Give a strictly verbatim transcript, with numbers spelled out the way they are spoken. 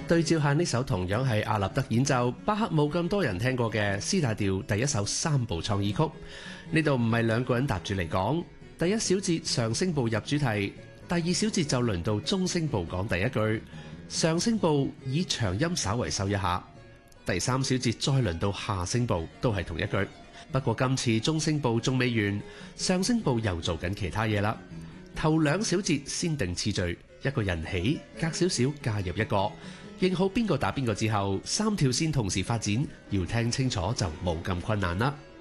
對照下呢首同樣係阿納德演奏，巴克冇咁多人聽過嘅 C 大調第一首三部創意曲，呢度唔係兩個人搭住嚟講，第一小節上聲部入主題，第二小節就輪到中聲部講第一句，上聲部以長音稍為收一下，第三小節再輪到下聲部都係同一句，不過今次中聲部仲未完，上聲部又做緊其他嘢啦。頭兩小節先定次序，一個人起，隔少少加入一個，認好邊個打邊個之後，三條線同時發展，要聽清楚就冇咁困難啦。